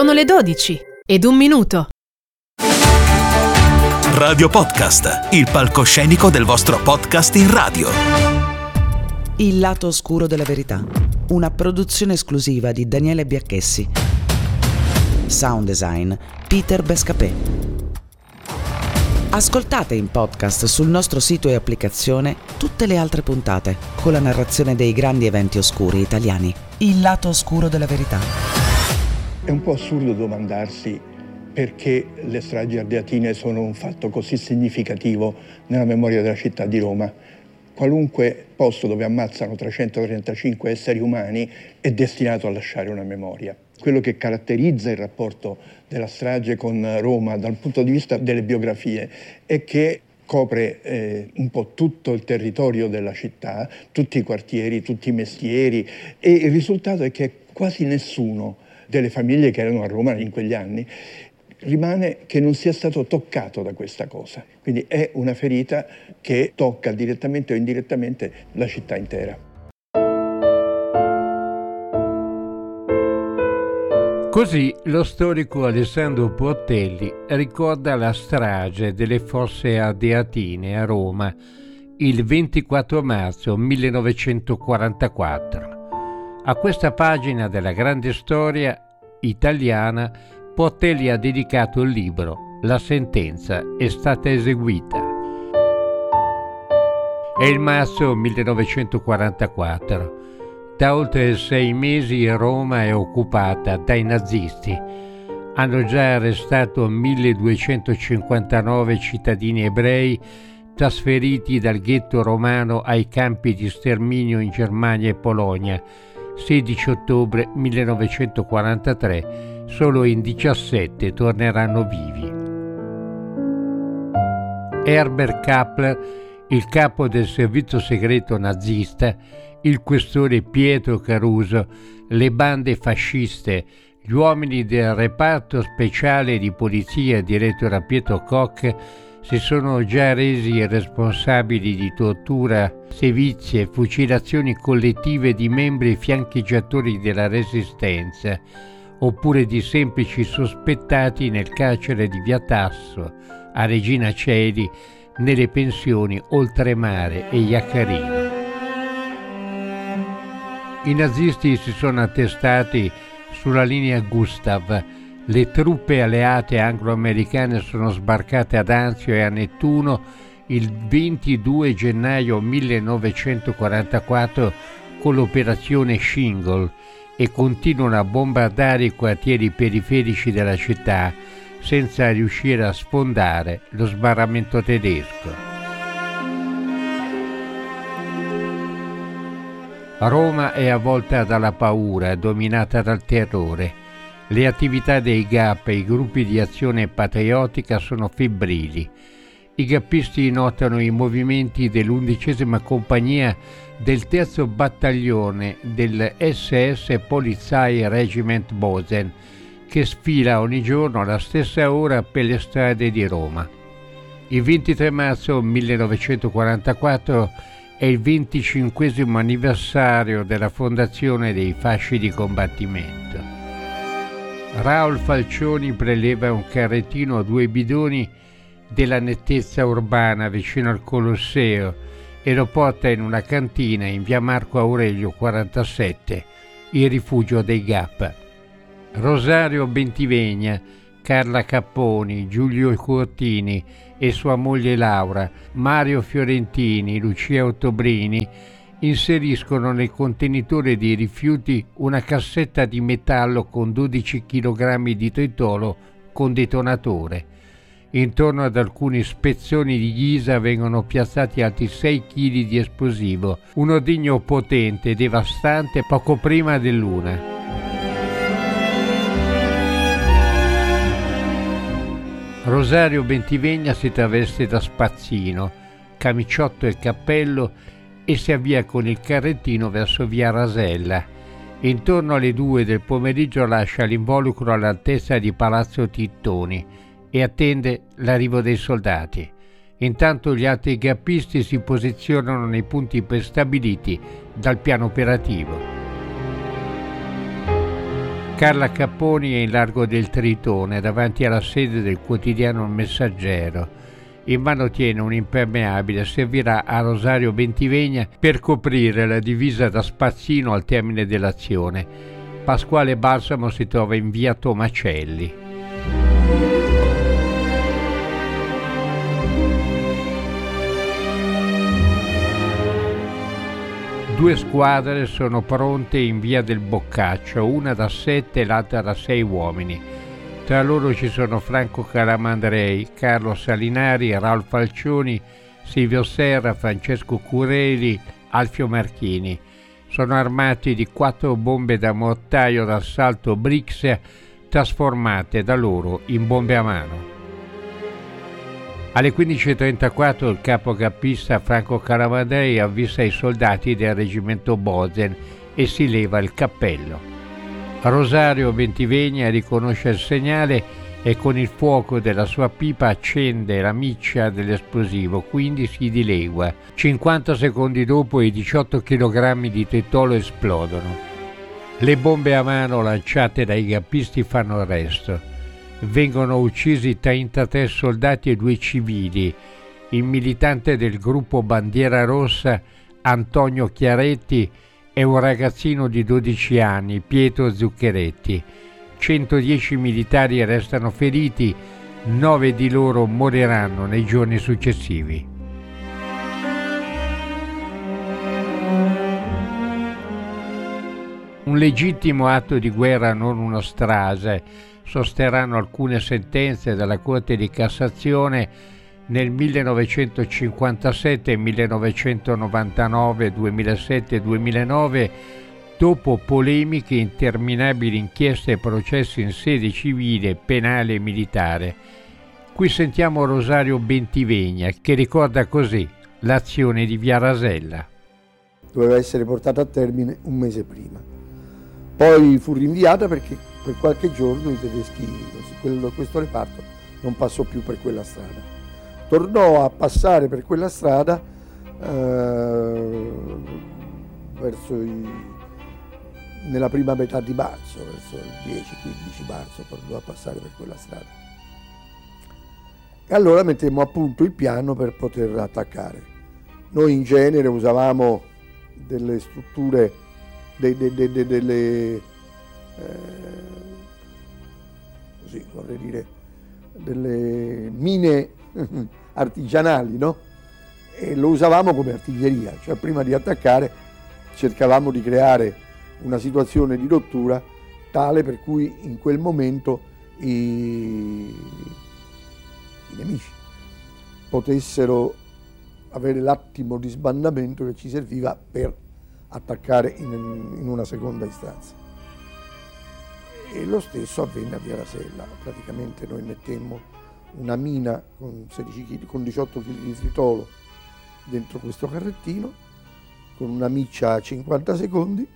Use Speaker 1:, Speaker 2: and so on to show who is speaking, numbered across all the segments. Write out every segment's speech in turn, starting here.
Speaker 1: Sono le 12:01.
Speaker 2: Radio Podcast, il palcoscenico del vostro podcast in radio.
Speaker 3: Il lato oscuro della verità, una produzione esclusiva di Daniele Biacchessi. Sound design Peter Bescapè. Ascoltate in podcast sul nostro sito e applicazione tutte le altre puntate con la narrazione dei grandi eventi oscuri italiani. Il lato oscuro della verità.
Speaker 4: È un po' assurdo domandarsi perché le stragi ardeatine sono un fatto così significativo nella memoria della città di Roma. Qualunque posto dove ammazzano 335 esseri umani è destinato a lasciare una memoria. Quello che caratterizza il rapporto della strage con Roma dal punto di vista delle biografie è che copre un po' tutto il territorio della città, tutti i quartieri, tutti i mestieri, e il risultato è che quasi nessuno delle famiglie che erano a Roma in quegli anni rimane che non sia stato toccato da questa cosa. Quindi è una ferita che tocca direttamente o indirettamente la città intera.
Speaker 5: Così lo storico Alessandro Portelli ricorda la strage delle Fosse Ardeatine a Roma il 24 marzo 1944. A questa pagina della grande storia italiana Portelli ha dedicato il libro La sentenza è stata eseguita. È il marzo 1944. Da oltre 6 mesi Roma è occupata dai nazisti. Hanno già arrestato 1259 cittadini ebrei trasferiti dal ghetto romano ai campi di sterminio in Germania e Polonia. 16 ottobre 1943, solo in 17 torneranno vivi. Herbert Kappler, il capo del servizio segreto nazista, il questore Pietro Caruso, le bande fasciste, gli uomini del reparto speciale di polizia diretto da Pietro Koch si sono già resi responsabili di tortura, sevizie, fucilazioni collettive di membri fiancheggiatori della Resistenza, oppure di semplici sospettati nel carcere di Via Tasso, a Regina Coeli, nelle pensioni Oltremare e Iaccarino. I nazisti si sono attestati sulla linea Gustav. Le truppe alleate anglo-americane sono sbarcate ad Anzio e a Nettuno il 22 gennaio 1944 con l'operazione Shingle e continuano a bombardare i quartieri periferici della città senza riuscire a sfondare lo sbarramento tedesco. Roma è avvolta dalla paura, dominata dal terrore. Le attività dei GAP e i gruppi di azione patriottica sono febbrili. I gappisti notano i movimenti dell'11ª compagnia del 3° battaglione del SS Polizei Regiment Bozen, che sfila ogni giorno alla stessa ora per le strade di Roma. Il 23 marzo 1944 è il 25° anniversario della fondazione dei fasci di combattimento. Raul Falcioni preleva un carrettino a 2 bidoni della nettezza urbana vicino al Colosseo e lo porta in una cantina in via Marco Aurelio 47, il rifugio dei GAP. Rosario Bentivegna, Carla Capponi, Giulio Cortini e sua moglie Laura, Mario Fiorentini, Lucia Ottobrini inseriscono nel contenitore di rifiuti una cassetta di metallo con 12 kg di tritolo con detonatore. Intorno ad alcuni spezzoni di ghisa vengono piazzati altri 6 kg di esplosivo, un ordigno potente e devastante poco prima dell'1. Rosario Bentivegna si traveste da spazzino, camiciotto e cappello e si avvia con il carrettino verso via Rasella. Intorno alle 2 del pomeriggio lascia l'involucro all'altezza di Palazzo Tittoni e attende l'arrivo dei soldati. Intanto gli altri gappisti si posizionano nei punti prestabiliti dal piano operativo. Carla Capponi è in largo del Tritone, davanti alla sede del quotidiano Il Messaggero. In mano tiene un impermeabile, servirà a Rosario Bentivegna per coprire la divisa da spazzino al termine dell'azione. Pasquale Balsamo si trova in via Tomacelli. Due squadre sono pronte in via del Boccaccio, una da 7 e l'altra da 6 uomini. Tra loro ci sono Franco Calamandrei, Carlo Salinari, Raul Falcioni, Silvio Serra, Francesco Cureli, Alfio Marchini. Sono armati di 4 bombe da mortaio d'assalto Brix trasformate da loro in bombe a mano. Alle 15.34 il capocappista Franco Calamandrei avvisa i soldati del reggimento Bozen e si leva il cappello. Rosario Bentivegna riconosce il segnale e con il fuoco della sua pipa accende la miccia dell'esplosivo, quindi si dilegua. 50 secondi dopo i 18 kg di tritolo esplodono. Le bombe a mano lanciate dai gappisti fanno il resto. Vengono uccisi 33 soldati e 2 civili. Il militante del gruppo Bandiera Rossa, Antonio Chiaretti, e un ragazzino di 12 anni, Pietro Zuccheretti. 110 militari restano feriti, 9 di loro moriranno nei giorni successivi. Un legittimo atto di guerra, non una strage, sosterranno alcune sentenze della Corte di Cassazione nel 1957, 1999, 2007 e 2009, dopo polemiche, interminabili inchieste e processi in sede civile, penale e militare. Qui sentiamo Rosario Bentivegna che ricorda così l'azione di Via Rasella.
Speaker 6: Doveva essere portata a termine un mese prima. Poi fu rinviata perché per qualche giorno i tedeschi, questo reparto non passò più per quella strada. Tornò a passare per quella strada nella prima metà di marzo, verso il 10-15 marzo, tornò a passare per quella strada. E allora mettemmo a punto il piano per poter attaccare. Noi in genere usavamo delle strutture, così vorrei dire, delle mine artigianali, no? E lo usavamo come artiglieria, cioè prima di attaccare cercavamo di creare una situazione di rottura tale per cui in quel momento i nemici potessero avere l'attimo di sbandamento che ci serviva per attaccare in una seconda istanza. E lo stesso avvenne a Via Rasella. Praticamente noi mettemmo una mina con 18 kg di tritolo dentro questo carrettino con una miccia a 50 secondi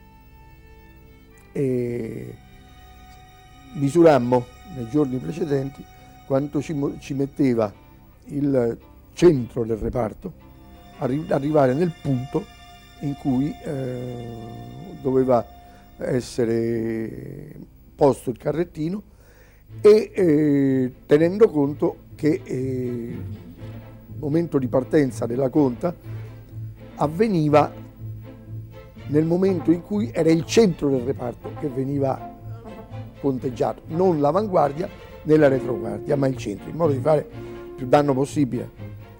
Speaker 6: e misurammo nei giorni precedenti quanto ci metteva il centro del reparto arrivare nel punto in cui doveva essere posto il carrettino e tenendo conto che il momento di partenza della conta avveniva nel momento in cui era il centro del reparto che veniva conteggiato, non l'avanguardia né la retroguardia, ma il centro, in modo di fare più danno possibile.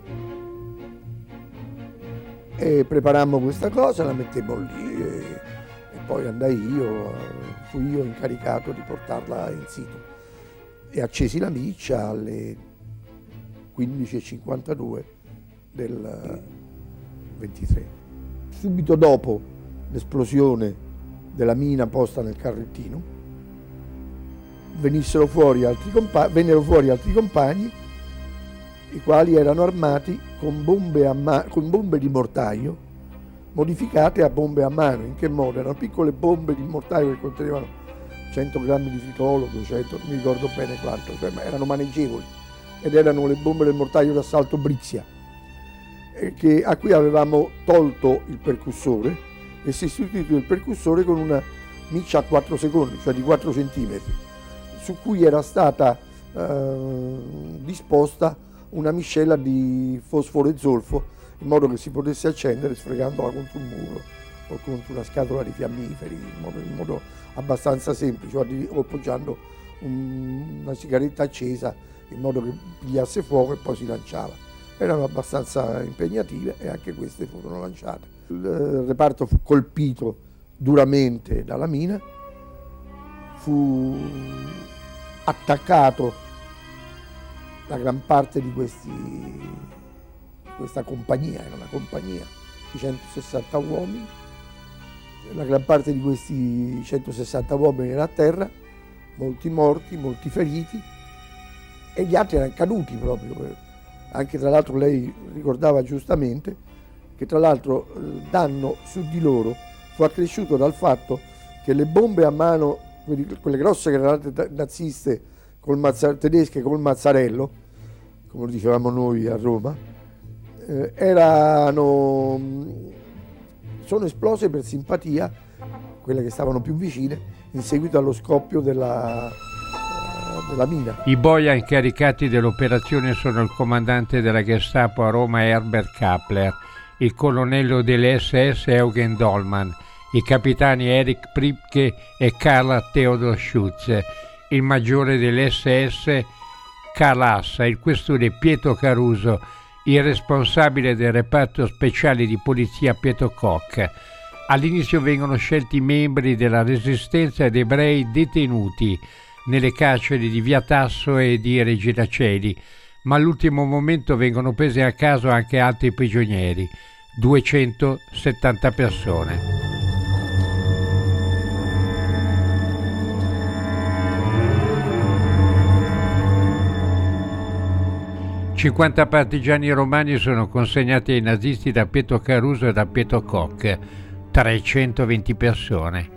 Speaker 6: E preparammo questa cosa, la mettemmo lì e poi fui io incaricato di portarla in situ e accesi la miccia alle 15.52 del 23. Subito dopo l'esplosione della mina posta nel carrettino vennero fuori altri compagni, i quali erano armati con bombe di mortaio modificate a bombe a mano. In che modo? Erano piccole bombe di mortaio che contenevano 100 grammi di tritolo, 200, non mi ricordo bene quanto, ma erano maneggevoli ed erano le bombe del mortaio d'assalto Brixia, a cui avevamo tolto il percussore e sostituito il percussore con una miccia a 4 secondi, cioè di 4 centimetri, su cui era stata disposta una miscela di fosforo e zolfo in modo che si potesse accendere sfregandola contro un muro o contro una scatola di fiammiferi, in modo abbastanza semplice, o appoggiando una sigaretta accesa in modo che pigliasse fuoco e poi si lanciava. Erano abbastanza impegnative e anche queste furono lanciate. Il reparto fu colpito duramente dalla mina, fu attaccato la gran parte di questa compagnia, era una compagnia di 160 uomini, la gran parte di questi 160 uomini era a terra, molti morti, molti feriti e gli altri erano caduti proprio. Anche tra l'altro lei ricordava giustamente che tra l'altro il danno su di loro fu accresciuto dal fatto che le bombe a mano, quelle grosse granate naziste tedesche col mazzarello, come lo dicevamo noi a Roma, sono esplose per simpatia, quelle che stavano più vicine, in seguito allo scoppio della mina.
Speaker 5: I boia incaricati dell'operazione sono il comandante della Gestapo a Roma Herbert Kappler, il colonnello delle SS Eugen Dollmann, i capitani Erich Priebke e Karl Theodor Schütz, il maggiore delle SS Karl Assa, il questore Pietro Caruso, il responsabile del reparto speciale di polizia Pietro Koch. All'inizio vengono scelti membri della resistenza ed ebrei detenuti nelle carceri di Via Tasso e di Regina Coeli, ma all'ultimo momento vengono presi a caso anche altri prigionieri, 270 persone. 50 partigiani romani sono consegnati ai nazisti da Pietro Caruso e da Pietro Koch, 320 persone.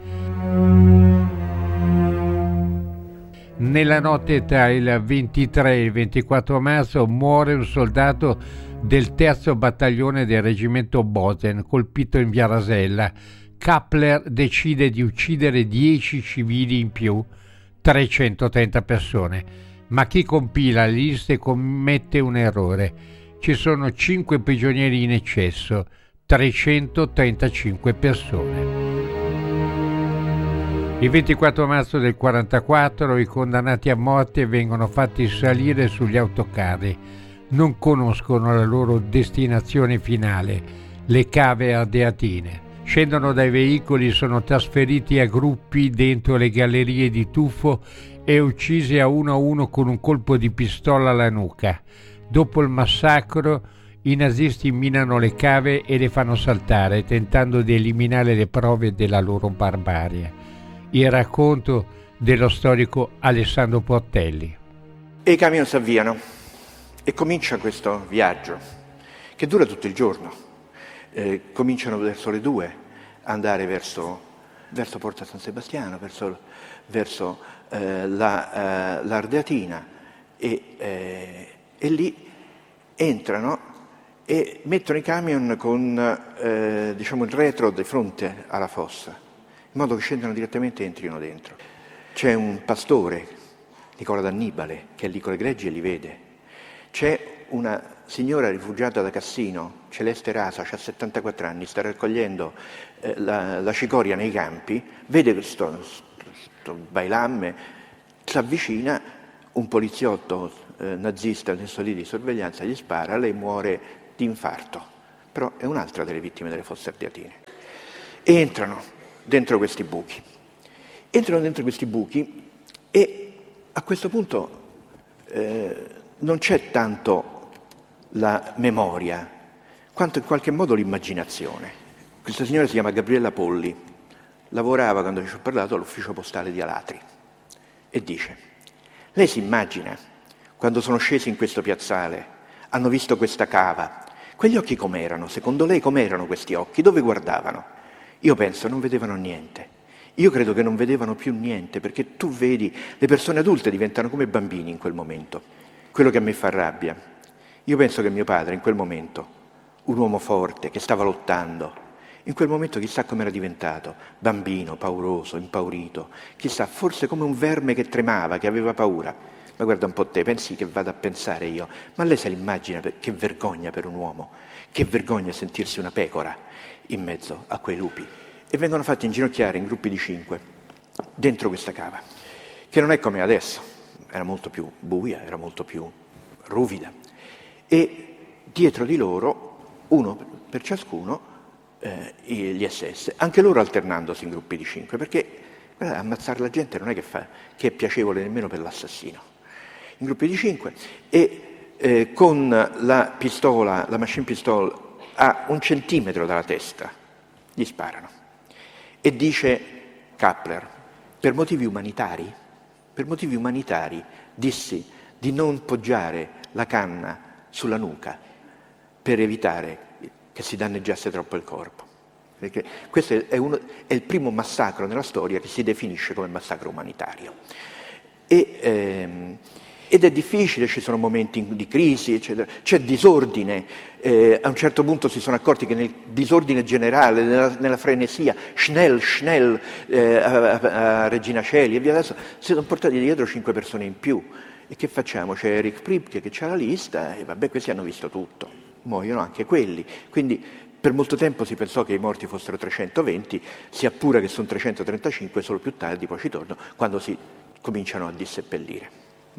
Speaker 5: Nella notte tra il 23 e il 24 marzo muore un soldato del 3° battaglione del reggimento Bozen, colpito in via Rasella. Kappler decide di uccidere 10 civili in più, 330 persone. Ma chi compila le liste commette un errore. Ci sono 5 prigionieri in eccesso, 335 persone. Il 24 marzo del 1944 i condannati a morte vengono fatti salire sugli autocarri. Non conoscono la loro destinazione finale, le cave ardeatine. Scendono dai veicoli, sono trasferiti a gruppi dentro le gallerie di tuffo e uccisi a uno con un colpo di pistola alla nuca. Dopo il massacro i nazisti minano le cave e le fanno saltare, tentando di eliminare le prove della loro barbarie. Il racconto dello storico Alessandro Portelli.
Speaker 7: E i camion si avviano e comincia questo viaggio che dura tutto il giorno. Cominciano verso le 2 a andare verso Porta San Sebastiano, verso l'Ardeatina e lì entrano e mettono i camion con il retro di fronte alla fossa, in modo che scendano direttamente e entrino dentro. C'è un pastore, Nicola D'Annibale, che è lì con le greggi e li vede. C'è una signora rifugiata da Cassino, Celeste Rasa, ha 74 anni, sta raccogliendo la cicoria nei campi, vede questo bailamme, si avvicina, un poliziotto nazista messo lì di sorveglianza gli spara, lei muore di infarto, però è un'altra delle vittime delle fosse ardeatine. E entrano dentro questi buchi e a questo punto non c'è tanto la memoria quanto in qualche modo l'immaginazione. Questa signora si chiama Gabriella Polli, lavorava, quando ci ho parlato, all'ufficio postale di Alatri e dice: lei si immagina quando sono scesi in questo piazzale, hanno visto questa cava, quegli occhi com'erano? Secondo lei com'erano questi occhi? Dove guardavano? Io penso non vedevano niente. Io credo che non vedevano più niente, perché tu vedi, le persone adulte diventano come bambini in quel momento. Quello che a me fa rabbia, io penso che mio padre in quel momento, un uomo forte che stava lottando, In quel momento chissà come era diventato, bambino, pauroso, impaurito, chissà, forse come un verme che tremava, che aveva paura. Ma guarda un po' te, pensi che vado a pensare io, ma lei se l'immagina, che vergogna per un uomo, che vergogna sentirsi una pecora in mezzo a quei lupi. E vengono fatti inginocchiare in gruppi di 5 dentro questa cava, che non è come adesso, era molto più buia, era molto più ruvida. E dietro di loro, uno per ciascuno, gli SS, anche loro alternandosi in gruppi di 5, perché guarda, ammazzare la gente non è che è piacevole nemmeno per l'assassino. In gruppi di 5 e con la pistola, la machine pistol a 1 centimetro dalla testa, gli sparano. E dice Kappler, per motivi umanitari dissi di non poggiare la canna sulla nuca per evitare che si danneggiasse troppo il corpo. Perché questo è il primo massacro nella storia che si definisce come massacro umanitario. Ed è difficile, ci sono momenti di crisi, eccetera. C'è disordine, a un certo punto si sono accorti che nel disordine generale, nella frenesia, schnell, a Regina Coeli e via adesso, si sono portati dietro 5 persone in più. E che facciamo? C'è Eric Priebke che c'ha la lista e vabbè, questi hanno visto tutto, muoiono anche quelli. Quindi per molto tempo si pensò che i morti fossero 320, si appura che sono 335, solo più tardi poi ci torno, quando si cominciano a disseppellire.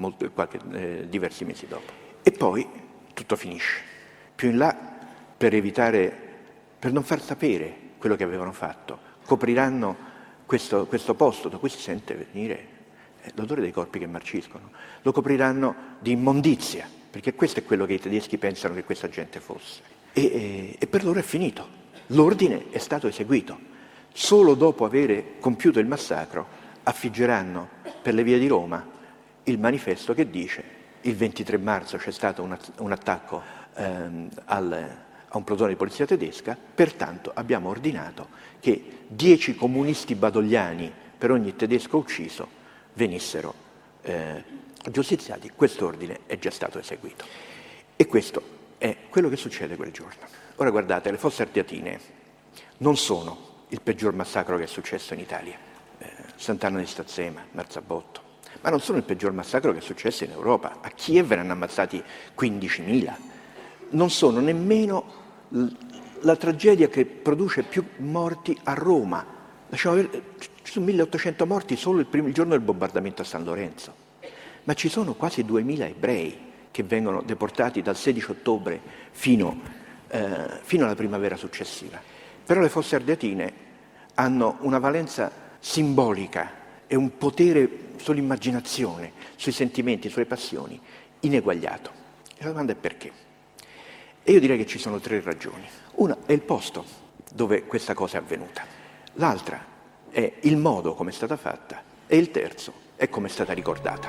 Speaker 7: Diversi mesi dopo. E poi tutto finisce. Più in là, per non far sapere quello che avevano fatto, copriranno questo posto da cui si sente venire l'odore dei corpi che marciscono, lo copriranno di immondizia, perché questo è quello che i tedeschi pensano che questa gente fosse. E per loro è finito. L'ordine è stato eseguito. Solo dopo aver compiuto il massacro affiggeranno per le vie di Roma il manifesto che dice il 23 marzo c'è stato un attacco a un plotone di polizia tedesca, pertanto abbiamo ordinato che 10 comunisti badogliani per ogni tedesco ucciso venissero giustiziati. Quest'ordine è già stato eseguito. E questo è quello che succede quel giorno. Ora guardate, le Fosse Ardeatine non sono il peggior massacro che è successo in Italia. Sant'Anna di Stazzema, Marzabotto. Ma non sono il peggior massacro che è successo in Europa. A Kiev ne hanno ammazzati 15.000. Non sono nemmeno la tragedia che produce più morti a Roma. Ci sono 1.800 morti solo il giorno del bombardamento a San Lorenzo. Ma ci sono quasi 2.000 ebrei che vengono deportati dal 16 ottobre fino alla primavera successiva. Però le Fosse Ardeatine hanno una valenza simbolica e un potere sull'immaginazione, sui sentimenti, sulle passioni, ineguagliato. E la domanda è perché? E io direi che ci sono 3 ragioni. Una è il posto dove questa cosa è avvenuta. L'altra è il modo come è stata fatta. E il terzo è come è stata ricordata.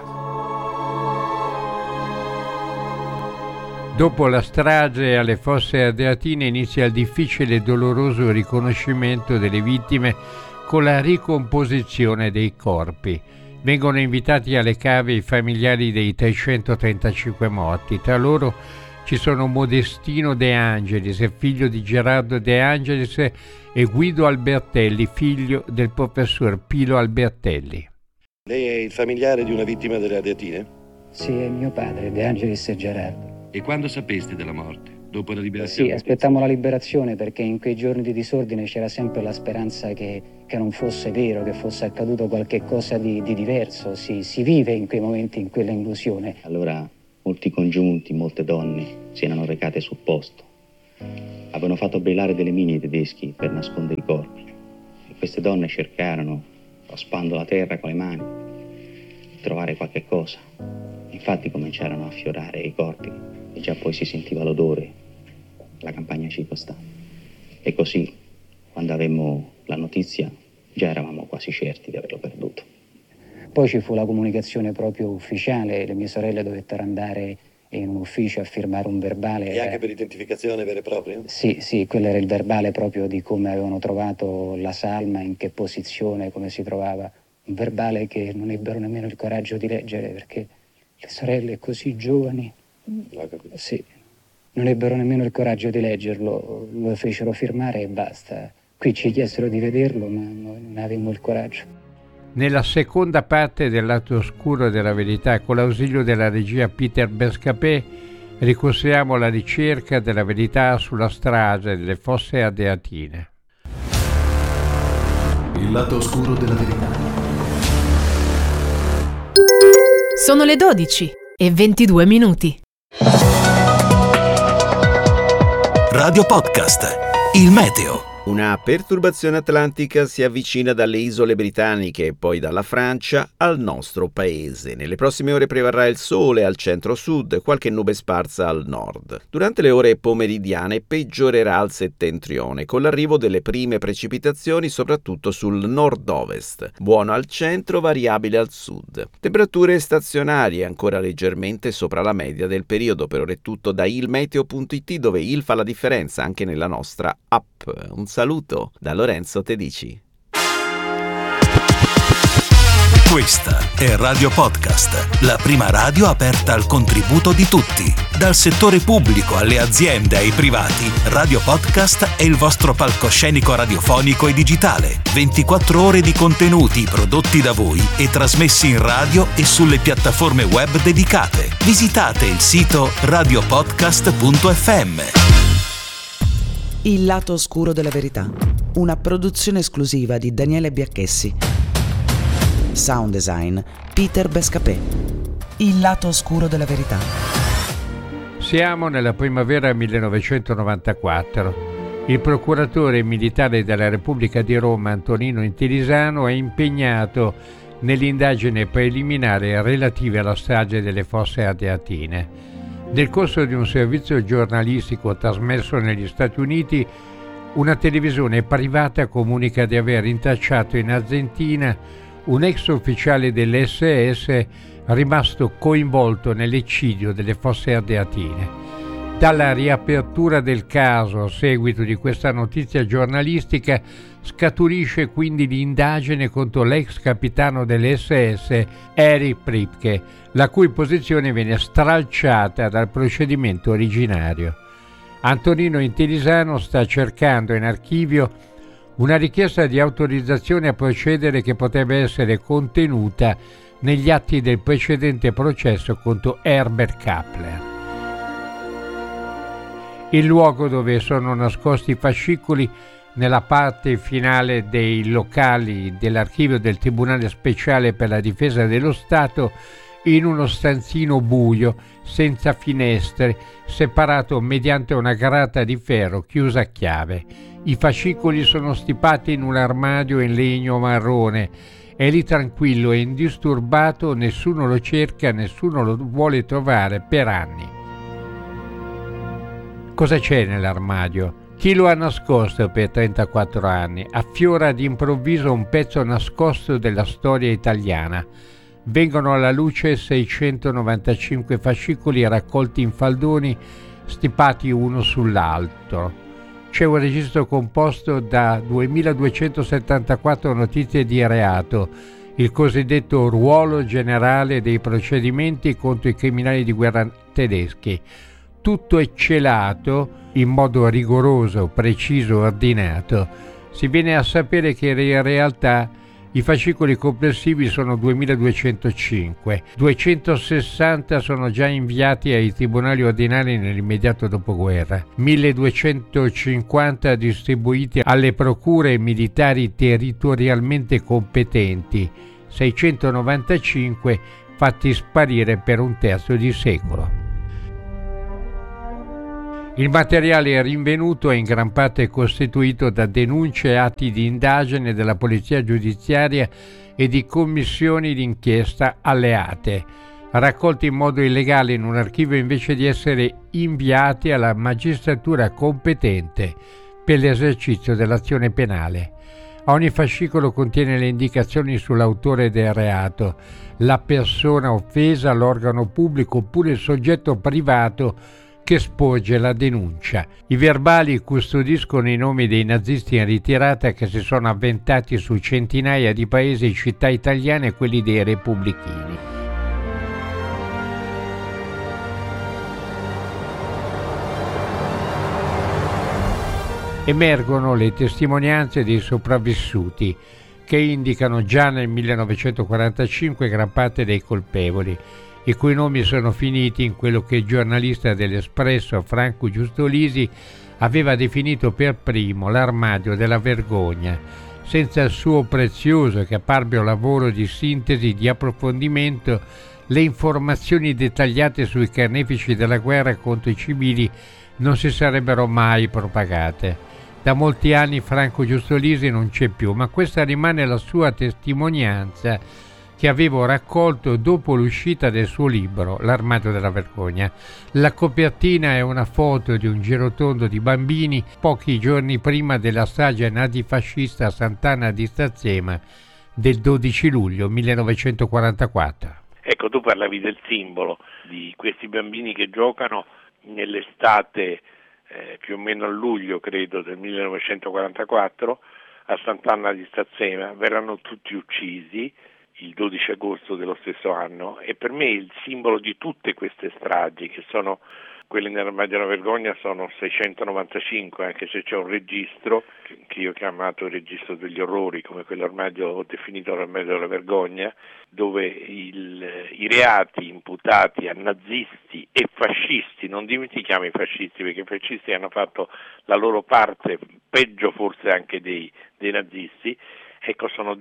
Speaker 5: Dopo la strage alle Fosse Ardeatine inizia il difficile e doloroso riconoscimento delle vittime con la ricomposizione dei corpi. Vengono invitati alle cave i familiari dei 335 morti. Tra loro ci sono Modestino De Angelis, figlio di Gerardo De Angelis, e Guido Albertelli, figlio del professor Pilo Albertelli.
Speaker 8: Lei è il familiare di una vittima delle Ardeatine?
Speaker 9: Sì, è mio padre, De Angelis e Gerardo.
Speaker 8: E quando sapeste della morte? Dopo la liberazione?
Speaker 9: Sì, aspettammo la liberazione perché in quei giorni di disordine c'era sempre la speranza che non fosse vero, che fosse accaduto qualche cosa di diverso. Si vive in quei momenti, in quella illusione.
Speaker 10: Allora molti congiunti, molte donne si erano recate sul posto. Avevano fatto brillare delle mine i tedeschi per nascondere i corpi. E queste donne cercarono, raspando la terra con le mani, di trovare qualche cosa. Infatti cominciarono a affiorare i corpi e già poi si sentiva l'odore, la campagna circostante. E così, quando avemmo la notizia, già eravamo quasi certi di averlo perduto.
Speaker 9: Poi ci fu la comunicazione proprio ufficiale, le mie sorelle dovettero andare in un ufficio a firmare un verbale.
Speaker 8: E anche per identificazione vera e propria?
Speaker 9: Sì, quello era il verbale proprio di come avevano trovato la salma, in che posizione, come si trovava. Un verbale che non ebbero nemmeno il coraggio di leggere perché le sorelle così giovani, sì, non ebbero nemmeno il coraggio di leggerlo, lo fecero firmare e basta. Qui ci chiesero di vederlo, ma noi non avevamo il coraggio.
Speaker 5: Nella seconda parte del lato oscuro della verità, con l'ausilio della regia Peter Bescapè, ricostruiamo la ricerca della verità sulla strage delle Fosse Ardeatine.
Speaker 2: Il lato oscuro della verità.
Speaker 1: Sono le 12:22.
Speaker 2: Radio Podcast. Il meteo.
Speaker 11: Una perturbazione atlantica si avvicina dalle isole britanniche e poi dalla Francia al nostro paese. Nelle prossime ore prevarrà il sole al centro-sud, qualche nube sparsa al nord. Durante le ore pomeridiane peggiorerà il settentrione, con l'arrivo delle prime precipitazioni soprattutto sul nord-ovest. Buono al centro, variabile al sud. Temperature stazionarie ancora leggermente sopra la media del periodo. Per ora è tutto da ilmeteo.it, dove il fa la differenza anche nella nostra app. Un saluto da Lorenzo Tedici.
Speaker 2: Questa è Radio Podcast, la prima radio aperta al contributo di tutti. Dal settore pubblico alle aziende ai privati, Radio Podcast è il vostro palcoscenico radiofonico e digitale. 24 ore di contenuti prodotti da voi e trasmessi in radio e sulle piattaforme web dedicate. Visitate il sito radiopodcast.fm.
Speaker 3: Il lato oscuro della verità, una produzione esclusiva di Daniele Biacchessi. Sound design Peter Bescapè. Il lato oscuro della verità.
Speaker 5: Siamo nella primavera 1994. Il procuratore militare della Repubblica di Roma, Antonino Intilisano, è impegnato nell'indagine preliminare relativa alla strage delle Fosse Ardeatine. Nel corso di un servizio giornalistico trasmesso negli Stati Uniti, una televisione privata comunica di aver intracciato in Argentina un ex ufficiale dell'SS rimasto coinvolto nell'eccidio delle Fosse Ardeatine. Dalla riapertura del caso a seguito di questa notizia giornalistica scaturisce quindi l'indagine contro l'ex capitano dell'SS Erich Priebke, la cui posizione viene stralciata dal procedimento originario. Antonino Intilisano sta cercando in archivio una richiesta di autorizzazione a procedere che potrebbe essere contenuta negli atti del precedente processo contro Herbert Kappler. Il luogo dove sono nascosti i fascicoli nella parte finale dei locali dell'archivio del Tribunale Speciale per la Difesa dello Stato, in uno stanzino buio, senza finestre, separato mediante una grata di ferro chiusa a chiave. I fascicoli sono stipati in un armadio in legno marrone. È lì tranquillo e indisturbato, nessuno lo cerca, nessuno lo vuole trovare per anni. Cosa c'è nell'armadio? Chi lo ha nascosto per 34 anni? Affiora d'improvviso un pezzo nascosto della storia italiana. Vengono alla luce 695 fascicoli raccolti in faldoni stipati uno sull'altro. C'è un registro composto da 2274 notizie di reato, il cosiddetto ruolo generale dei procedimenti contro i criminali di guerra tedeschi. Tutto è celato in modo rigoroso, preciso, ordinato. Si viene a sapere che in realtà i fascicoli complessivi sono 2205, 260 sono già inviati ai tribunali ordinari nell'immediato dopoguerra, 1250 distribuiti alle procure militari territorialmente competenti, 695 fatti sparire per un terzo di secolo. Il materiale rinvenuto è in gran parte costituito da denunce e atti di indagine della polizia giudiziaria e di commissioni d'inchiesta alleate, raccolti in modo illegale in un archivio invece di essere inviati alla magistratura competente per l'esercizio dell'azione penale. Ogni fascicolo contiene le indicazioni sull'autore del reato, la persona offesa, l'organo pubblico oppure il soggetto privato che sporge la denuncia. I verbali custodiscono i nomi dei nazisti in ritirata che si sono avventati su centinaia di paesi e città italiane e quelli dei repubblichini. Emergono le testimonianze dei sopravvissuti che indicano già nel 1945 gran parte dei colpevoli, i cui nomi sono finiti in quello che il giornalista dell'Espresso Franco Giustolisi aveva definito per primo l'armadio della vergogna, senza il suo prezioso e caparbio lavoro di sintesi, di approfondimento. Le informazioni dettagliate sui carnefici della guerra contro i civili non si sarebbero mai propagate. Da molti anni Franco Giustolisi non c'è più, ma questa rimane la sua testimonianza che avevo raccolto dopo l'uscita del suo libro L'armadio della vergogna. La copertina è una foto di un girotondo di bambini pochi giorni prima della strage nazifascista a Sant'Anna di Stazzema del 12 luglio 1944.
Speaker 12: Ecco, tu parlavi del simbolo di questi bambini che giocano nell'estate più o meno a luglio, credo, del 1944 a Sant'Anna di Stazzema. Verranno tutti uccisi il 12 agosto dello stesso anno, e per me il simbolo di tutte queste stragi, che sono quelle nell'armadio della vergogna, sono 695, anche se c'è un registro che io ho chiamato il registro degli orrori, come quell'armadio ho definito l'armadio della vergogna, dove i reati imputati a nazisti e fascisti, non dimentichiamo i fascisti, perché i fascisti hanno fatto la loro parte, peggio forse anche dei nazisti, ecco, sono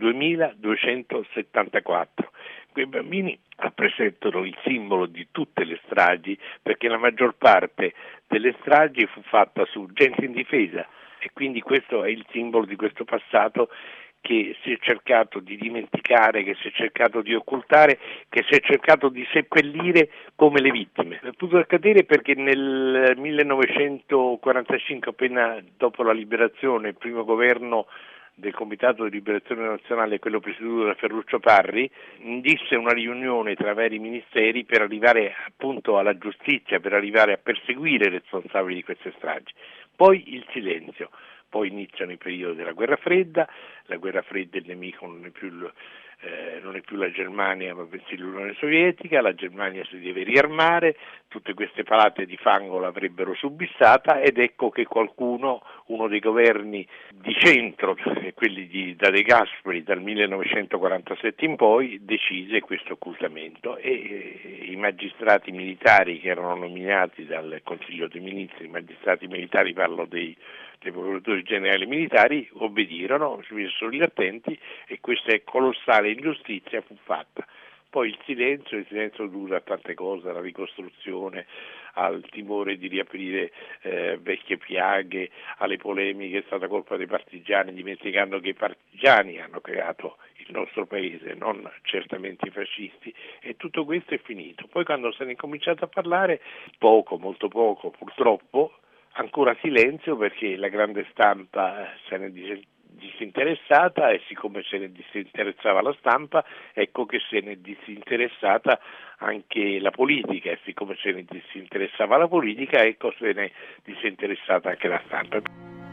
Speaker 12: 2274. Quei bambini rappresentano il simbolo di tutte le stragi, perché la maggior parte delle stragi fu fatta su gente in difesa, e quindi questo è il simbolo di questo passato che si è cercato di dimenticare, che si è cercato di occultare, che si è cercato di seppellire come le vittime. È potuto accadere perché nel 1945, appena dopo la liberazione, il primo governo del Comitato di Liberazione Nazionale, quello presieduto da Ferruccio Parri, indisse una riunione tra vari ministeri per arrivare appunto alla giustizia, per arrivare a perseguire i responsabili di queste stragi. Poi il silenzio, poi iniziano i periodi della guerra fredda. La guerra fredda, il nemico non è più la Germania, ma bensì l'Unione Sovietica. La Germania si deve riarmare, tutte queste palate di fango l'avrebbero subissata, ed ecco che qualcuno, uno dei governi di centro, quelli da De Gasperi dal 1947 in poi, decise questo occultamento, e i magistrati militari che erano nominati dal Consiglio dei Ministri, i magistrati militari, parlo dei procuratori generali militari, obbedirono, si misero lì attenti, e questa colossale ingiustizia fu fatta. Poi il silenzio dura a tante cose, alla ricostruzione, al timore di riaprire vecchie piaghe, alle polemiche, è stata colpa dei partigiani, dimenticando che i partigiani hanno creato il nostro paese, non certamente i fascisti, e tutto questo è finito. Poi quando se ne è cominciato a parlare, poco, molto poco, purtroppo, ancora silenzio, perché la grande stampa se ne disinteressata, e siccome se ne disinteressava la stampa, ecco che se ne disinteressata anche la politica, e siccome se ne disinteressava la politica, ecco se ne disinteressata anche la stampa.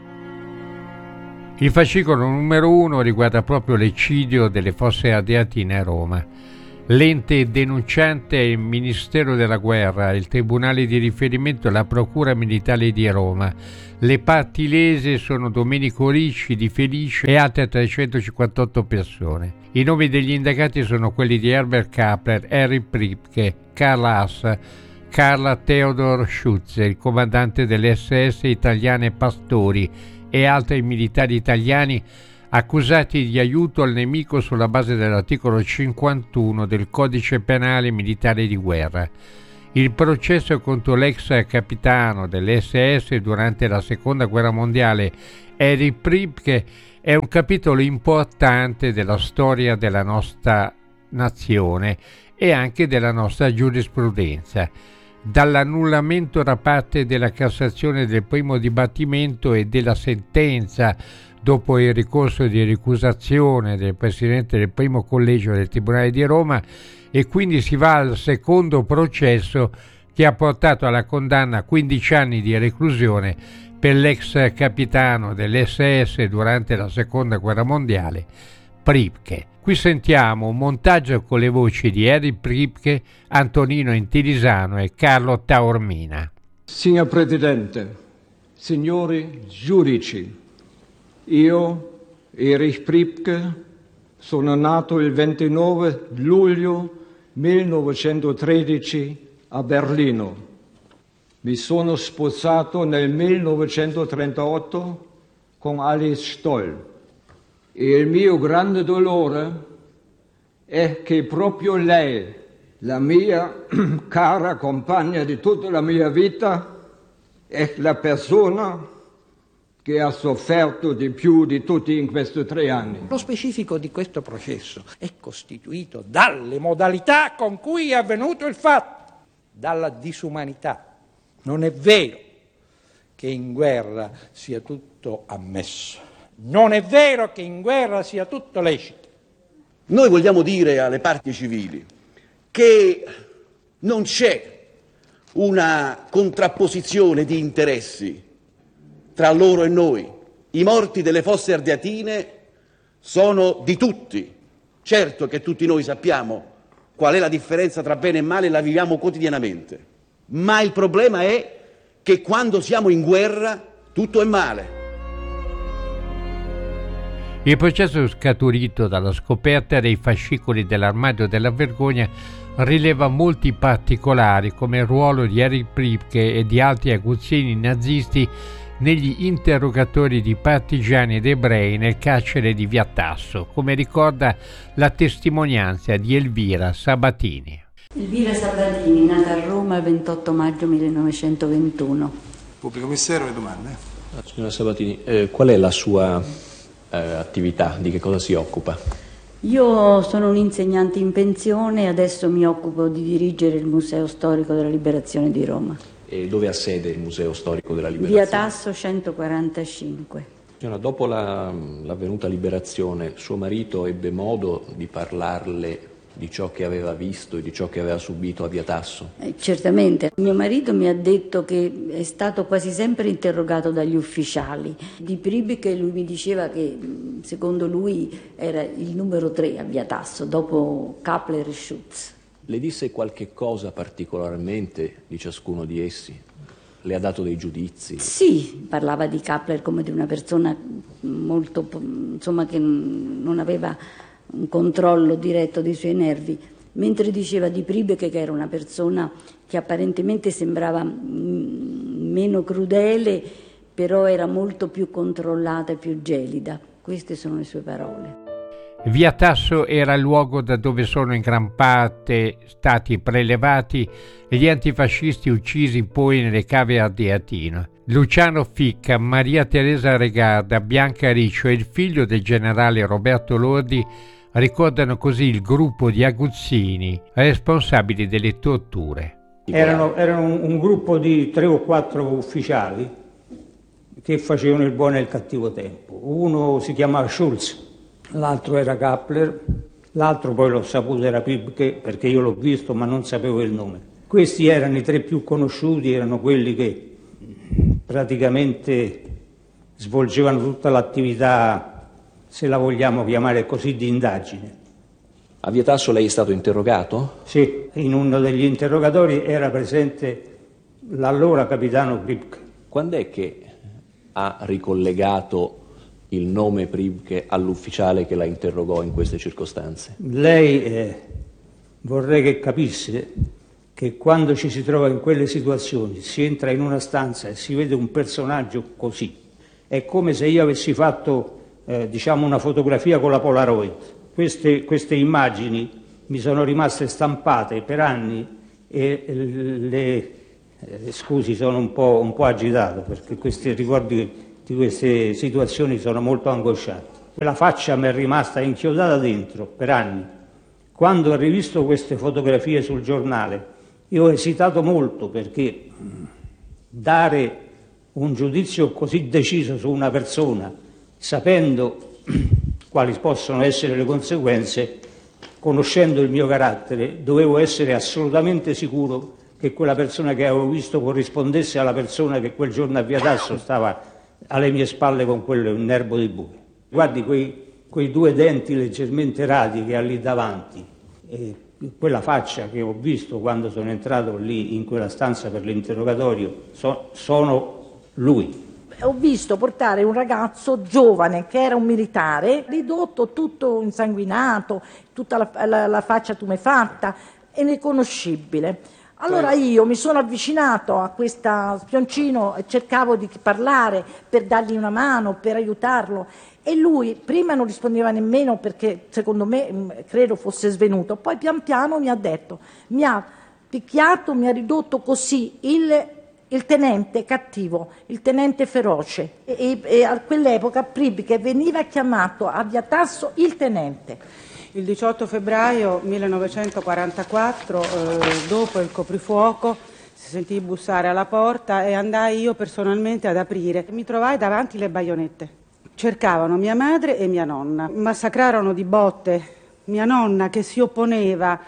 Speaker 5: Il fascicolo numero 1 riguarda proprio l'eccidio delle Fosse Ardeatine a Roma. L'ente denunciante è il Ministero della Guerra, il tribunale di riferimento è la Procura Militare di Roma. Le parti lese sono Domenico Ricci, Di Felice e altre 358 persone. I nomi degli indagati sono quelli di Herbert Kappler, Harry Priebke, Karl Haas, Karl Theodor Schütze, il comandante delle SS italiane Pastori, e altri militari italiani accusati di aiuto al nemico sulla base dell'articolo 51 del Codice Penale Militare di Guerra. Il processo contro l'ex capitano dell'SS durante la Seconda Guerra Mondiale, Erich Priebke, è un capitolo importante della storia della nostra nazione e anche della nostra giurisprudenza. Dall'annullamento da parte della Cassazione del primo dibattimento e della sentenza dopo il ricorso di ricusazione del presidente del primo collegio del Tribunale di Roma, e quindi si va al secondo processo che ha portato alla condanna a 15 anni di reclusione per l'ex capitano dell'SS durante la Seconda Guerra Mondiale, Priebke. Qui sentiamo un montaggio con le voci di Erich Priebke, Antonino Intilisano e Carlo Taormina.
Speaker 13: Signor Presidente, Signori giudici, io, Erich Priebke, sono nato il 29 luglio 1913 a Berlino. Mi sono sposato nel 1938 con Alice Stoll e il mio grande dolore è che proprio lei, la mia cara compagna di tutta la mia vita, è la persona che ha sofferto di più di tutti in questi 3 anni.
Speaker 14: Lo specifico di questo processo è costituito dalle modalità con cui è avvenuto il fatto, dalla disumanità. Non è vero che in guerra sia tutto ammesso, non è vero che in guerra sia tutto lecito.
Speaker 15: Noi vogliamo dire alle parti civili che non c'è una contrapposizione di interessi tra loro e noi. I morti delle fosse ardeatine sono di tutti. Certo che tutti noi sappiamo qual è la differenza tra bene e male e la viviamo quotidianamente. Ma il problema è che quando siamo in guerra tutto è male.
Speaker 5: Il processo scaturito dalla scoperta dei fascicoli dell'armadio della vergogna rileva molti particolari, come il ruolo di Erich Priebke e di altri aguzzini nazisti negli interrogatori di partigiani ed ebrei nel carcere di Via Tasso, come ricorda la testimonianza di Elvira Sabatini.
Speaker 16: Elvira Sabatini, nata a Roma il 28 maggio 1921.
Speaker 17: Pubblico Ministero, le domande?
Speaker 18: Signora Sabatini, qual è la sua attività? Di che cosa si occupa?
Speaker 16: Io sono un insegnante in pensione e adesso mi occupo di dirigere il Museo Storico della Liberazione di Roma.
Speaker 18: E dove ha sede il Museo Storico della Liberazione?
Speaker 16: Via Tasso 145.
Speaker 18: Signora, dopo l'avvenuta liberazione, suo marito ebbe modo di parlarle di ciò che aveva visto e di ciò che aveva subito a Via Tasso?
Speaker 16: Certamente. Mio marito mi ha detto che è stato quasi sempre interrogato dagli ufficiali. Di Priebke lui mi diceva che secondo lui era il numero 3 a Via Tasso, dopo Kappler e Schutz.
Speaker 18: Le disse qualche cosa particolarmente di ciascuno di essi? Le ha dato dei giudizi?
Speaker 16: Sì, parlava di Kappler come di una persona molto, insomma, che non aveva un controllo diretto dei suoi nervi, mentre diceva di Priebke che era una persona che apparentemente sembrava meno crudele, però era molto più controllata e più gelida. Queste sono le sue parole.
Speaker 5: Via Tasso era il luogo da dove sono in gran parte stati prelevati gli antifascisti uccisi poi nelle cave ardeatine. Luciano Ficca, Maria Teresa Regarda, Bianca Riccio e il figlio del generale Roberto Lordi ricordano così il gruppo di aguzzini responsabili delle torture.
Speaker 13: Erano un gruppo di 3 o 4 ufficiali che facevano il buono e il cattivo tempo. Uno si chiamava Schulz, l'altro era Kappler, l'altro poi l'ho saputo era Priebke perché io l'ho visto ma non sapevo il nome. Questi erano i 3 più conosciuti, erano quelli che praticamente svolgevano tutta l'attività, se la vogliamo chiamare così, di indagine.
Speaker 18: A Via Tasso lei è stato interrogato?
Speaker 13: Sì, in uno degli interrogatori era presente l'allora capitano Priebke.
Speaker 18: Quando è che ha ricollegato il nome Priebke all'ufficiale che la interrogò in queste circostanze?
Speaker 13: Lei vorrei che capisse che quando ci si trova in quelle situazioni, si entra in una stanza e si vede un personaggio così, è come se io avessi fatto una fotografia con la Polaroid. Queste immagini mi sono rimaste stampate per anni e scusi, sono un po' agitato perché questi ricordi di queste situazioni sono molto angoscianti. Quella faccia mi è rimasta inchiodata dentro per anni. Quando ho rivisto queste fotografie sul giornale, io ho esitato molto perché dare un giudizio così deciso su una persona, sapendo quali possono essere le conseguenze, conoscendo il mio carattere, dovevo essere assolutamente sicuro che quella persona che avevo visto corrispondesse alla persona che quel giorno a Via Tasso stava alle mie spalle con quel nervo di buco. Guardi quei 2 denti leggermente radi che ha lì davanti e quella faccia che ho visto quando sono entrato lì in quella stanza per l'interrogatorio sono lui.
Speaker 19: ho visto portare un ragazzo giovane che era un militare, ridotto, tutto insanguinato, tutta la faccia tumefatta, irriconoscibile. Allora io mi sono avvicinato a questo spioncino e cercavo di parlare per dargli una mano, per aiutarlo, e lui prima non rispondeva nemmeno perché secondo me credo fosse svenuto, poi pian piano mi ha detto, mi ha picchiato, mi ha ridotto così il tenente cattivo, il tenente feroce, e a quell'epoca Pribiche veniva chiamato a Via Tasso il tenente.
Speaker 20: Il 18 febbraio 1944, dopo il coprifuoco, si sentì bussare alla porta e andai io personalmente ad aprire. Mi trovai davanti le baionette. Cercavano mia madre e mia nonna. Massacrarono di botte mia nonna che si opponeva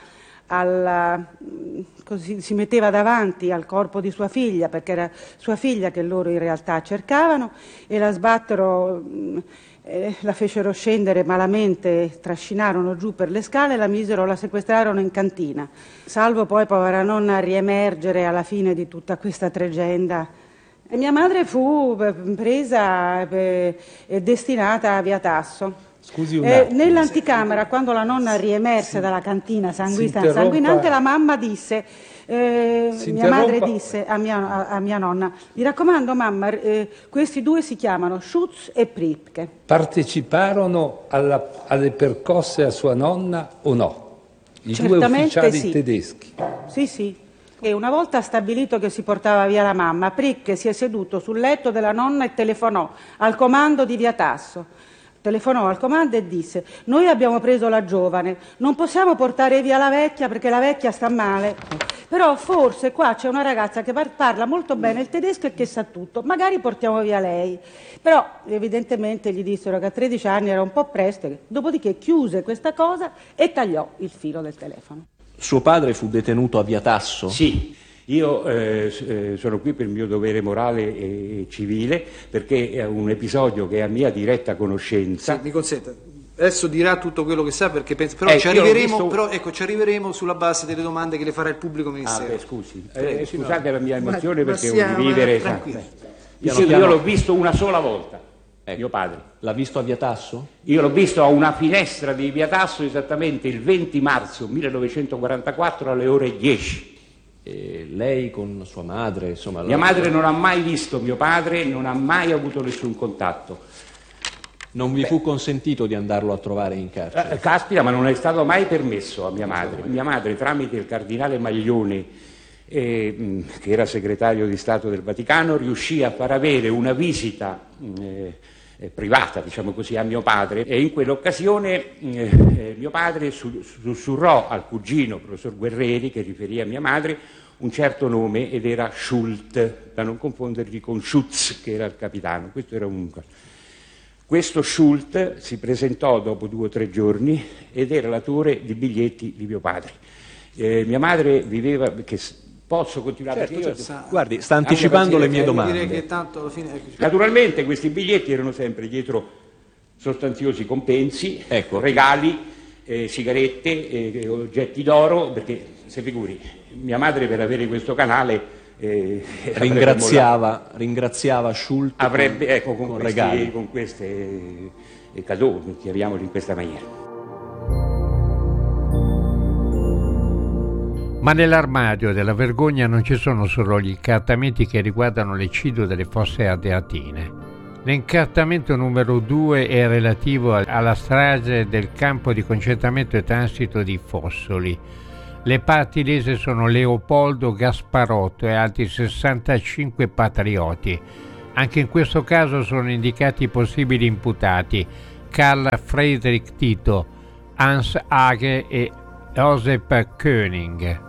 Speaker 20: così si metteva davanti al corpo di sua figlia, perché era sua figlia che loro in realtà cercavano, e la sbattero, la fecero scendere malamente, trascinarono giù per le scale, la sequestrarono in cantina, salvo poi povera nonna riemergere alla fine di tutta questa tregenda. E mia madre fu presa e destinata a Via Tasso.
Speaker 21: Scusi un attimo.
Speaker 20: Nell'anticamera, quando la nonna riemerse dalla cantina sanguinante, la mamma disse, mia madre disse a mia nonna, mi raccomando mamma, questi due si chiamano Schutz e Priebke.
Speaker 21: Parteciparono alle percosse a sua nonna o no? I
Speaker 20: Certamente
Speaker 21: due ufficiali
Speaker 20: sì.
Speaker 21: tedeschi?
Speaker 20: Sì. E una volta stabilito che si portava via la mamma, Priebke si è seduto sul letto della nonna e telefonò al comando di Via Tasso. Telefonò al comando e disse, noi abbiamo preso la giovane, non possiamo portare via la vecchia perché la vecchia sta male, però forse qua c'è una ragazza che parla molto bene il tedesco e che sa tutto, magari portiamo via lei. Però evidentemente gli dissero che a 13 anni era un po' presto, dopodiché chiuse questa cosa e tagliò il filo del telefono.
Speaker 18: Suo padre fu detenuto a Via Tasso?
Speaker 13: Sì. Io sono qui per il mio dovere morale e civile, perché è un episodio che è a mia diretta conoscenza.
Speaker 22: Sì, mi consenta. Adesso dirà tutto quello che sa, perché penso, però ci arriveremo sulla base delle domande che le farà il pubblico ministero.
Speaker 13: Scusi, scusate la mia emozione, perché è un vivere.
Speaker 18: Io
Speaker 13: l'ho visto una sola volta. Mio padre.
Speaker 18: L'ha visto a Via Tasso?
Speaker 13: Io l'ho visto a una finestra di Via Tasso esattamente il 20 marzo 1944 alle ore 10.
Speaker 18: E lei con sua madre, insomma...
Speaker 13: Mia madre non ha mai visto mio padre, non ha mai avuto nessun contatto.
Speaker 18: Non vi fu consentito di andarlo a trovare in carcere?
Speaker 13: Caspita, ma non è stato mai permesso a mia madre. Mia madre, tramite il cardinale Maglione, che era segretario di Stato del Vaticano, riuscì a far avere una visita privata, diciamo così, a mio padre, e in quell'occasione mio padre sussurrò al cugino, professor Guerreri, che riferì a mia madre un certo nome, ed era Schult, da non confondergli con Schutz, che era il capitano. Questo Schult si presentò dopo 2 o 3 giorni ed era l'autore di biglietti di mio padre. Mia madre viveva... Posso continuare?
Speaker 18: Guardi, sta anticipando le mie domande.
Speaker 22: Direi che tanto alla fine...
Speaker 13: Naturalmente questi biglietti erano sempre dietro sostanziosi compensi, regali, sigarette, oggetti d'oro, perché se figuri, mia madre per avere questo canale
Speaker 18: ringraziava Schult
Speaker 13: avrebbe,
Speaker 18: con regali.
Speaker 13: Con queste cadeau, chiamiamoli in questa maniera.
Speaker 5: Ma nell'armadio della vergogna non ci sono solo gli incartamenti che riguardano l'eccidio delle fosse ardeatine. L'incartamento numero 2 è relativo alla strage del campo di concentramento e transito di Fossoli. Le parti lese sono Leopoldo Gasparotto e altri 65 patrioti. Anche in questo caso sono indicati i possibili imputati: Karl Friedrich Tito, Hans Hage e Josep Koenig.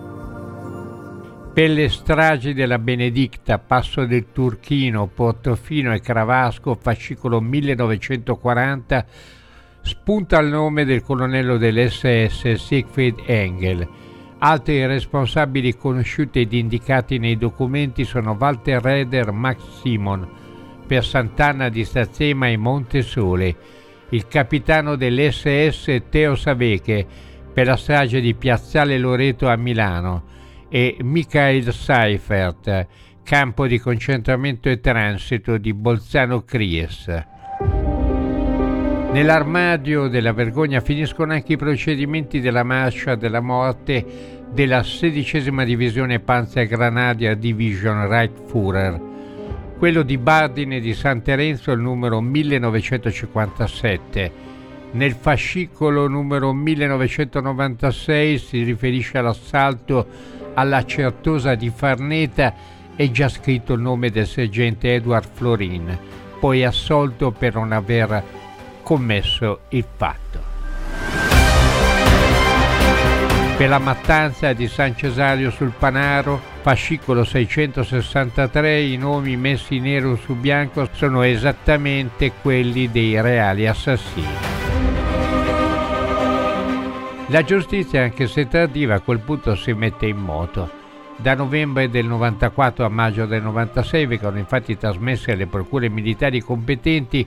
Speaker 5: Per le stragi della Benedicta, Passo del Turchino, Portofino e Cravasco, fascicolo 1940, spunta il nome del colonnello dell'SS Siegfried Engel. Altri responsabili conosciuti ed indicati nei documenti sono Walter Reder, Max Simon, per Sant'Anna di Stazzema e Montesole, il capitano dell'SS Teo Saveche, per la strage di Piazzale Loreto a Milano, e Michael Seifert, campo di concentramento e transito di Bolzano-Kries. Nell'armadio della vergogna finiscono anche i procedimenti della marcia della morte della 16ª divisione Panzergrenadier Division Reichsführer, quello di Bardine di San Terenzo, il numero 1957. Nel fascicolo numero 1996 si riferisce all'assalto alla Certosa di Farneta, è già scritto il nome del sergente Edward Florin, poi assolto per non aver commesso il fatto. Per la mattanza di San Cesario sul Panaro, fascicolo 663, i nomi messi nero su bianco sono esattamente quelli dei reali assassini. La giustizia, anche se tardiva, a quel punto si mette in moto. Da novembre del 94 a maggio del 96 vengono infatti trasmesse alle procure militari competenti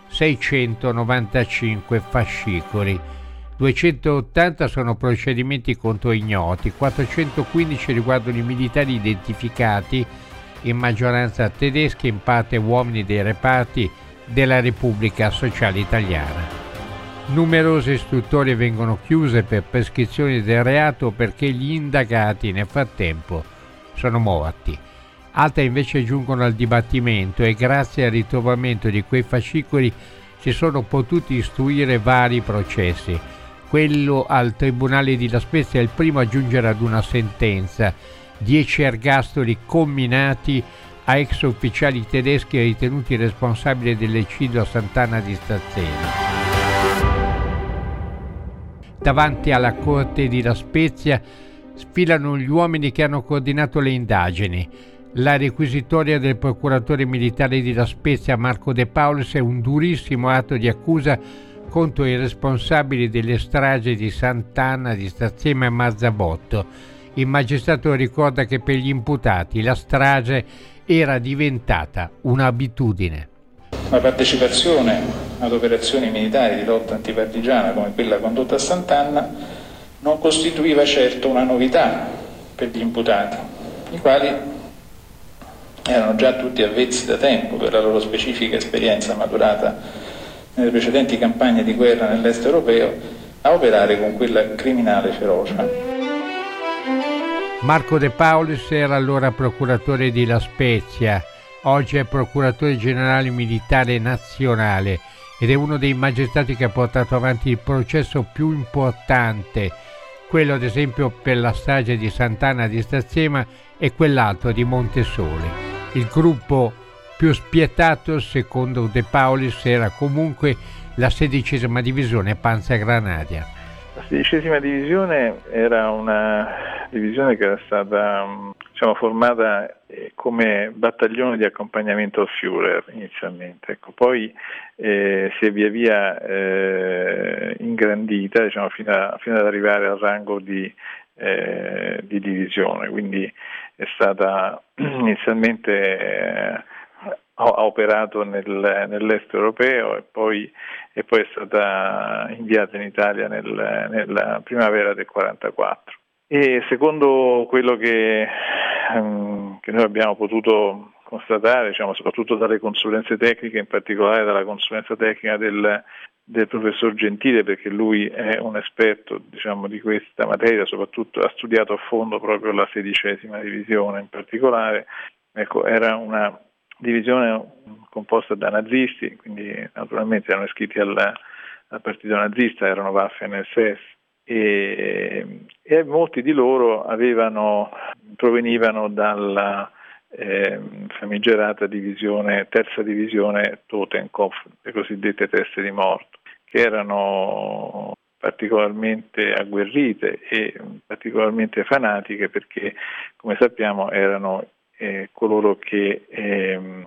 Speaker 5: 695 fascicoli. 280 sono procedimenti contro ignoti, 415 riguardano i militari identificati, in maggioranza tedeschi, in parte uomini dei reparti della Repubblica Sociale Italiana. Numerose istruttorie vengono chiuse per prescrizione del reato perché gli indagati nel frattempo sono morti. Altre invece giungono al dibattimento e grazie al ritrovamento di quei fascicoli si sono potuti istruire vari processi. Quello al Tribunale di La Spezia è il primo a giungere ad una sentenza, 10 ergastoli comminati a ex ufficiali tedeschi ritenuti responsabili dell'eccidio a Sant'Anna di Stazzema. Davanti alla corte di La Spezia sfilano gli uomini che hanno coordinato le indagini. La requisitoria del procuratore militare di La Spezia, Marco De Paulis, è un durissimo atto di accusa contro i responsabili delle stragi di Sant'Anna di Stazzema e Marzabotto. Il magistrato ricorda che per gli imputati la strage era diventata un'abitudine.
Speaker 4: La partecipazione ad operazioni militari di lotta antipartigiana come quella condotta a Sant'Anna non costituiva certo una novità per gli imputati, i quali erano già tutti avvezzi da tempo per la loro specifica esperienza maturata nelle precedenti campagne di guerra nell'est europeo a operare con quella criminale ferocia.
Speaker 5: Marco De Paulis era allora procuratore di La Spezia. Oggi è procuratore generale militare nazionale ed è uno dei magistrati che ha portato avanti il processo più importante, quello ad esempio per la strage di Sant'Anna di Stazzema e quell'altro di Montesole. Il gruppo più spietato, secondo De Paulis, era comunque la 16ª divisione Panzergrenadier.
Speaker 6: La 16ª divisione era una divisione che era stata formata come battaglione di accompagnamento al Führer inizialmente. Ecco, poi si è via via ingrandita fino ad arrivare al rango di divisione, quindi è stata inizialmente ha operato nell'est europeo e poi è stata inviata in Italia nella primavera del 1944. E secondo quello che noi abbiamo potuto constatare, soprattutto dalle consulenze tecniche, in particolare dalla consulenza tecnica del professor Gentile, perché lui è un esperto di questa materia, soprattutto ha studiato a fondo proprio la 16ª divisione in particolare. Ecco, era una divisione composta da nazisti, quindi naturalmente erano iscritti al partito nazista, erano Waffen-SS e molti di loro provenivano dalla famigerata terza divisione Totenkopf, le cosiddette teste di morto, che erano particolarmente agguerrite e particolarmente fanatiche perché, come sappiamo, erano coloro che